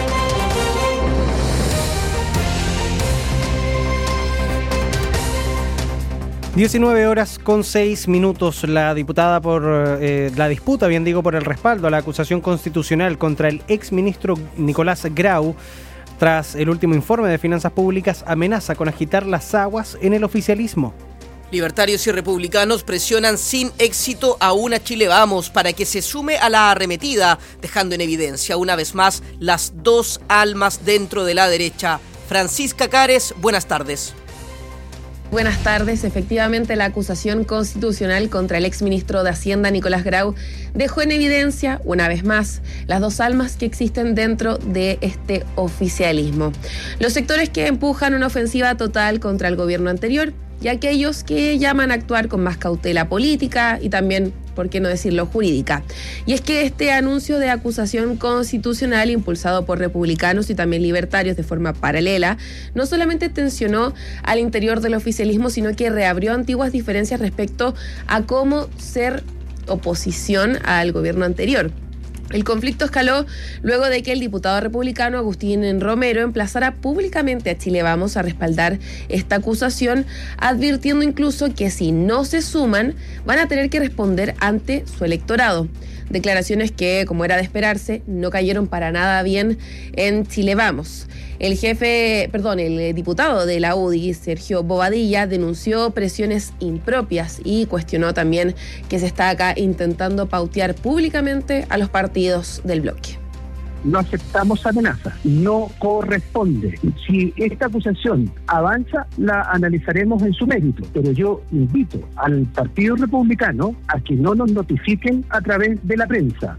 Speaker 6: (19:06). La diputada por la disputa, por el respaldo a la acusación constitucional contra el exministro Nicolás Grau, tras el último informe de finanzas públicas, amenaza con agitar las aguas en el oficialismo.
Speaker 5: Libertarios y republicanos presionan sin éxito a Una Chile Vamos para que se sume a la arremetida, dejando en evidencia una vez más las dos almas dentro de la derecha. Francisca Cares, buenas tardes.
Speaker 15: Buenas tardes. Efectivamente, la acusación constitucional contra el exministro de Hacienda, Nicolás Grau, dejó en evidencia, una vez más, las dos almas que existen dentro de este oficialismo. Los sectores que empujan una ofensiva total contra el gobierno anterior y aquellos que llaman a actuar con más cautela política y también, por qué no decirlo, jurídica. Y es que este anuncio de acusación constitucional, impulsado por republicanos y también libertarios de forma paralela, no solamente tensionó al interior del oficialismo, sino que reabrió antiguas diferencias respecto a cómo ser oposición al gobierno anterior. El conflicto escaló luego de que el diputado republicano Agustín Romero emplazara públicamente a Chile Vamos a respaldar esta acusación, advirtiendo incluso que si no se suman, van a tener que responder ante su electorado. Declaraciones que, como era de esperarse, no cayeron para nada bien en Chile Vamos. El diputado de la UDI, Sergio Bobadilla, denunció presiones impropias y cuestionó también que se está acá intentando pautear públicamente a los partidos del bloque.
Speaker 21: No aceptamos amenazas, no corresponde. Si esta acusación avanza, la analizaremos en su mérito, pero yo invito al Partido Republicano a que no nos notifiquen a través de la prensa.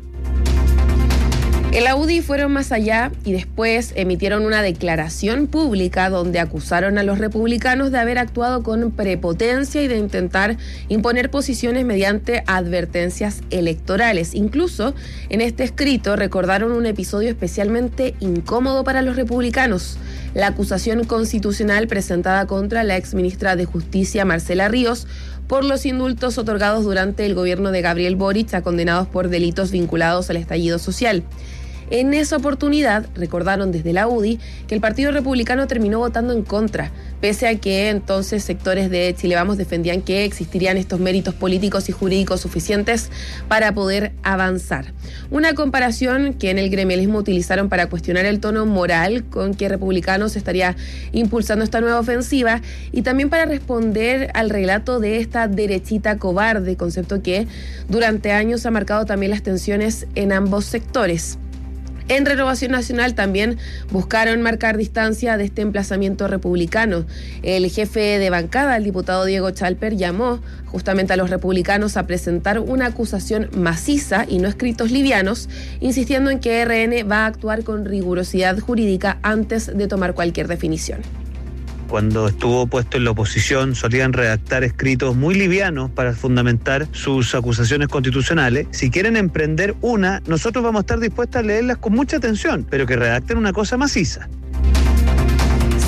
Speaker 15: En la UDI fueron más allá y después emitieron una declaración pública donde acusaron a los republicanos de haber actuado con prepotencia y de intentar imponer posiciones mediante advertencias electorales. Incluso en este escrito recordaron un episodio especialmente incómodo para los republicanos: la acusación constitucional presentada contra la exministra de Justicia, Marcela Ríos, por los indultos otorgados durante el gobierno de Gabriel Boric a condenados por delitos vinculados al estallido social. En esa oportunidad, recordaron desde la UDI que el Partido Republicano terminó votando en contra, pese a que entonces sectores de Chile Vamos defendían que existirían estos méritos políticos y jurídicos suficientes para poder avanzar. Una comparación que en el gremialismo utilizaron para cuestionar el tono moral con que Republicanos estaría impulsando esta nueva ofensiva y también para responder al relato de esta derechita cobarde, concepto que durante años ha marcado también las tensiones en ambos sectores. En Renovación Nacional también buscaron marcar distancia de este emplazamiento republicano. El jefe de bancada, el diputado Diego Chalper, llamó justamente a los republicanos a presentar una acusación maciza y no escritos livianos, insistiendo en que RN va a actuar con rigurosidad jurídica antes de tomar cualquier definición.
Speaker 22: Cuando estuvo puesto en la oposición solían redactar escritos muy livianos para fundamentar sus acusaciones constitucionales. Si quieren emprender una, nosotros vamos a estar dispuestos a leerlas con mucha atención, pero que redacten una cosa maciza.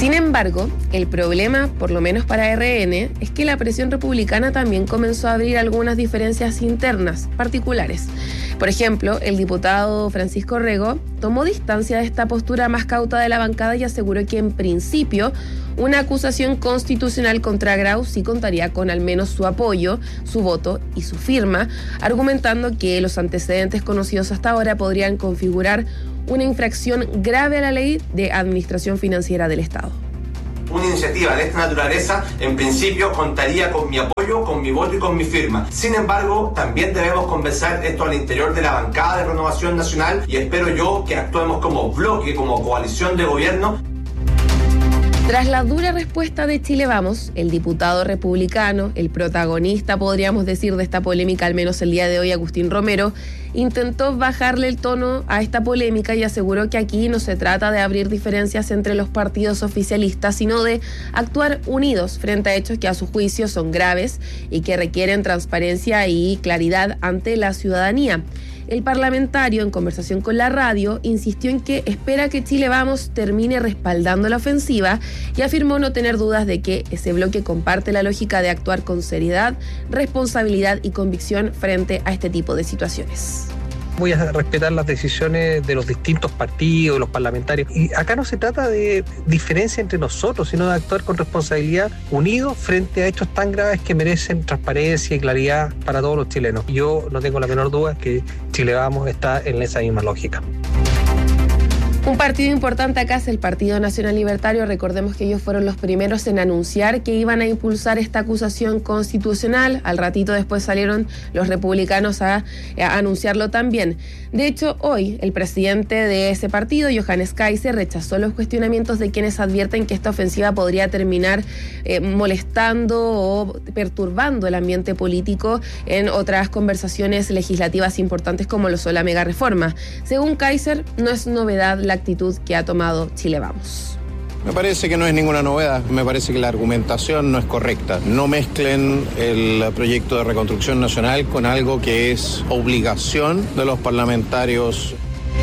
Speaker 15: Sin embargo, el problema, por lo menos para RN, es que la presión republicana también comenzó a abrir algunas diferencias internas particulares. Por ejemplo, el diputado Francisco Rego tomó distancia de esta postura más cauta de la bancada y aseguró que en principio una acusación constitucional contra Grau sí contaría con al menos su apoyo, su voto y su firma, argumentando que los antecedentes conocidos hasta ahora podrían configurar una infracción grave a la ley de administración financiera del Estado.
Speaker 1: Una iniciativa de esta naturaleza, en principio, contaría con mi apoyo, con mi voto y con mi firma. Sin embargo, también debemos conversar esto al interior de la bancada de Renovación Nacional y espero yo que actuemos como bloque, como coalición de gobierno.
Speaker 15: Tras la dura respuesta de Chile Vamos, el diputado republicano, el protagonista, podríamos decir, de esta polémica, al menos el día de hoy, Agustín Romero, intentó bajarle el tono a esta polémica y aseguró que aquí no se trata de abrir diferencias entre los partidos oficialistas, sino de actuar unidos frente a hechos que a su juicio son graves y que requieren transparencia y claridad ante la ciudadanía. El parlamentario, en conversación con la radio, insistió en que espera que Chile Vamos termine respaldando la ofensiva y afirmó no tener dudas de que ese bloque comparte la lógica de actuar con seriedad, responsabilidad y convicción frente a este tipo de situaciones.
Speaker 2: Voy a respetar las decisiones de los distintos partidos, de los parlamentarios. Y acá no se trata de diferencia entre nosotros, sino de actuar con responsabilidad, unidos frente a hechos tan graves que merecen transparencia y claridad para todos los chilenos. Yo no tengo la menor duda que Chile Vamos está en esa misma lógica.
Speaker 15: Un partido importante acá es el Partido Nacional Libertario. Recordemos que ellos fueron los primeros en anunciar que iban a impulsar esta acusación constitucional. Al ratito después salieron los republicanos a anunciarlo también. De hecho, hoy el presidente de ese partido, Johannes Kaiser, rechazó los cuestionamientos de quienes advierten que esta ofensiva podría terminar molestando o perturbando el ambiente político en otras conversaciones legislativas importantes como lo son la mega reforma. Según Kaiser, no es novedad la actitud que ha tomado Chile Vamos.
Speaker 3: Me parece que no es ninguna novedad, me parece que la argumentación no es correcta. No mezclen el proyecto de reconstrucción nacional con algo que es obligación de los parlamentarios.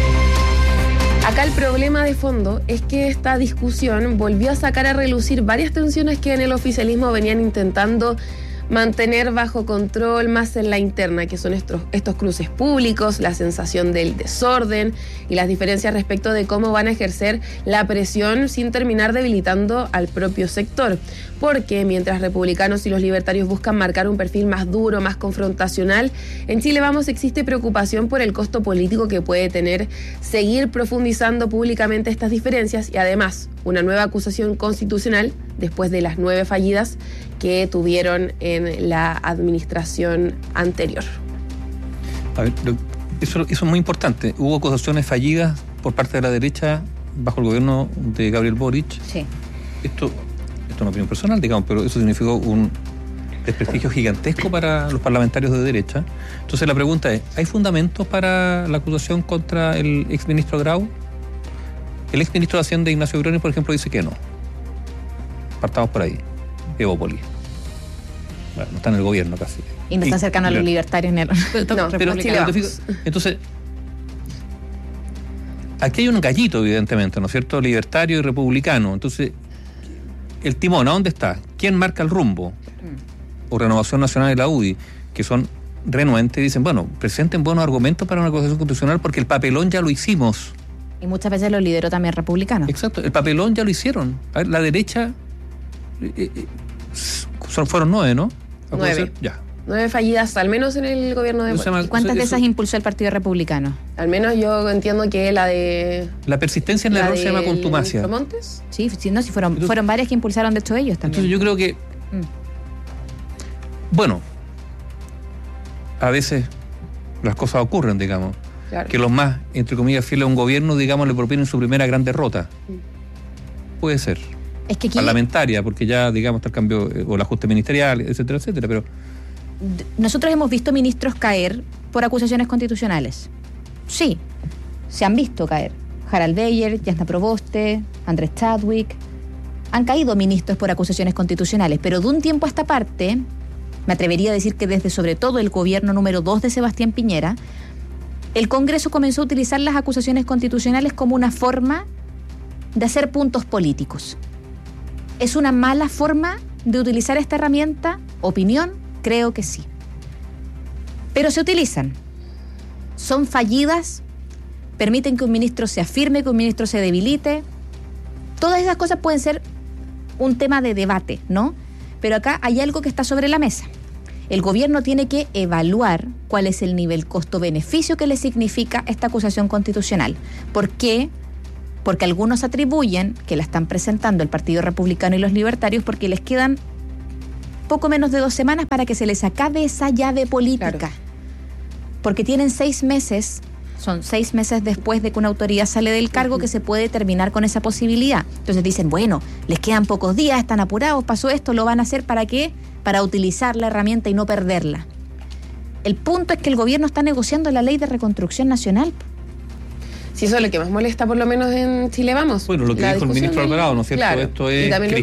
Speaker 15: Acá el problema de fondo es que esta discusión volvió a sacar a relucir varias tensiones que en el oficialismo venían intentando mantener bajo control más en la interna, que son estos cruces públicos, la sensación del desorden y las diferencias respecto de cómo van a ejercer la presión sin terminar debilitando al propio sector. Porque mientras republicanos y los libertarios buscan marcar un perfil más duro, más confrontacional, en Chile Vamos existe preocupación por el costo político que puede tener seguir profundizando públicamente estas diferencias y además una nueva acusación constitucional después de las 9 fallidas que tuvieron en la administración anterior.
Speaker 7: A ver, eso es muy importante. Hubo acusaciones fallidas por parte de la derecha bajo el gobierno de Gabriel Boric.
Speaker 9: Sí.
Speaker 7: Esto es una opinión personal, digamos, pero eso significó un desprestigio gigantesco para los parlamentarios de derecha. Entonces la pregunta es, ¿hay fundamentos para la acusación contra el exministro Grau? El exministro de Hacienda, Ignacio Briones, por ejemplo, dice que no. Partamos por ahí. Evópolis. Bueno, no está en el gobierno casi.
Speaker 9: Y no está cercano a los libertarios ni a los republicanos.
Speaker 7: Entonces, aquí hay un gallito, evidentemente, ¿no es cierto? Libertario y republicano. Entonces, el timón, ¿a dónde está? ¿Quién marca el rumbo? O Renovación Nacional y la UDI, que son renuentes y dicen, bueno, presenten buenos argumentos para una acusación constitucional porque el papelón ya lo hicimos.
Speaker 9: Y muchas veces lo lideró también republicano.
Speaker 7: Exacto, el papelón ya lo hicieron. A ver, la derecha fueron 9, ¿no?
Speaker 15: 9.
Speaker 7: Ya.
Speaker 15: 9 fallidas, al menos en el gobierno de
Speaker 9: Boric. ¿Cuántas de esas impulsó el Partido Republicano?
Speaker 15: Al menos yo entiendo que la de...
Speaker 7: La persistencia en el error se llama contumacia.
Speaker 15: ¿Montes?
Speaker 9: Sí, fueron varias que impulsaron, de hecho, ellos también.
Speaker 7: Entonces yo creo que... Bueno, a veces las cosas ocurren, digamos. Claro. Que los más, entre comillas, fieles a un gobierno, digamos, le propinen su primera gran derrota. Puede ser.
Speaker 9: Es que aquí...
Speaker 7: Parlamentaria, porque ya, digamos, está el cambio, o el ajuste ministerial, etcétera, etcétera, pero...
Speaker 9: Nosotros hemos visto ministros caer por acusaciones constitucionales. Sí, se han visto caer. Harald Beyer, Jasna Proboste, Andrés Chadwick. Han caído ministros por acusaciones constitucionales, pero de un tiempo a esta parte, me atrevería a decir que desde sobre todo el gobierno número 2 de Sebastián Piñera, el Congreso comenzó a utilizar las acusaciones constitucionales como una forma de hacer puntos políticos. ¿Es una mala forma de utilizar esta herramienta? Opinión, creo que sí. Pero se utilizan. ¿Son fallidas? ¿Permiten que un ministro se afirme, que un ministro se debilite? Todas esas cosas pueden ser un tema de debate, ¿no? Pero acá hay algo que está sobre la mesa. El gobierno tiene que evaluar cuál es el nivel costo-beneficio que le significa esta acusación constitucional. ¿Por qué? Porque algunos atribuyen que la están presentando el Partido Republicano y los libertarios porque les quedan poco menos de 2 semanas para que se les acabe esa llave política. Claro. Porque tienen 6 meses, son 6 meses después de que una autoridad sale del cargo que se puede terminar con esa posibilidad. Entonces dicen, bueno, les quedan pocos días, están apurados, pasó esto, lo van a hacer ¿para qué? Para utilizar la herramienta y no perderla. El punto es que el gobierno está negociando la ley de reconstrucción nacional.
Speaker 15: Sí, eso es lo que más molesta, por lo menos en Chile Vamos.
Speaker 7: Bueno, lo que dijo el ministro Alvarado, ¿no es cierto?
Speaker 15: Claro.
Speaker 7: Esto es